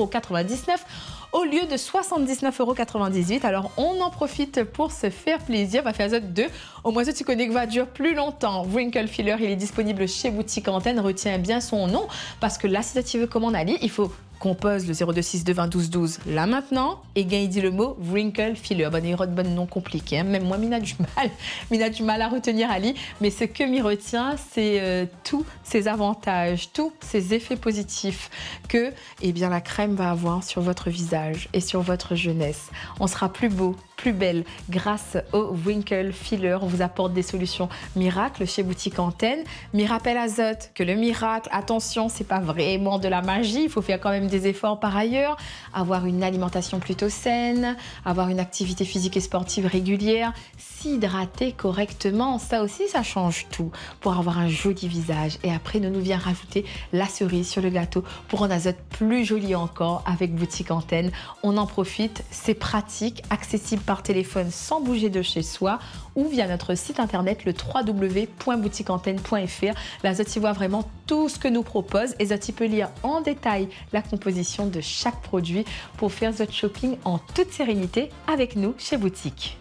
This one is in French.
€79 au lieu de 79,98 €. Alors, on en profite pour se faire plaisir. Va faire ça 2. Au moins, ce petit conique va durer plus longtemps. Wrinkle Filler, il est disponible chez Boutique Antenne. Retiens bien son nom parce que là, si tu veux comment on a dit, il faut compose le 0262 20 12 12 là maintenant et gagne dit le mot Wrinkle Filler. Bon nom compliqué. Hein. Même moi, Mina du mal à retenir Ali. Mais ce que m'y retient, c'est tous ces avantages, tous ces effets positifs que la crème va avoir sur votre visage et sur votre jeunesse. On sera plus beau, plus belle grâce au Wrinkle Filler. On vous apporte des solutions miracles chez Boutique Antenne. Mais rappel azote que le miracle, attention, c'est pas vraiment de la magie. Il faut faire quand même des efforts par ailleurs, avoir une alimentation plutôt saine, avoir une activité physique et sportive régulière, s'hydrater correctement. Ça aussi, ça change tout pour avoir un joli visage. Et après, nous vient rajouter la cerise sur le gâteau pour un azote plus joli encore avec Boutique Antenne. On en profite, c'est pratique, accessible par téléphone sans bouger de chez soi ou via notre site internet le www.boutiqueantenne.fr. Là, Zoti voit vraiment tout ce que nous propose et Zoti peut lire en détail la composition de chaque produit pour faire votre shopping en toute sérénité avec nous chez Boutique.